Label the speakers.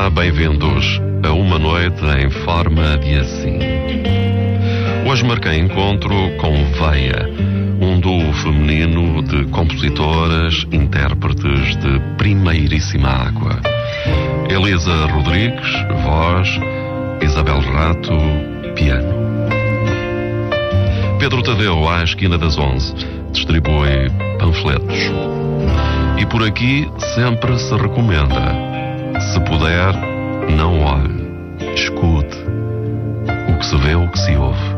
Speaker 1: Olá, bem-vindos a uma noite em forma de assim. Hoje marquei encontro com Veia, um duo feminino de compositoras, intérpretes de primeiríssima água. Elisa Rodrigues, voz, Isabel Rato, piano. Pedro Tadeu, à esquina das 11, distribui panfletos. E por aqui sempre se recomenda: se puder, não olhe, escute. O que se vê, o que se ouve.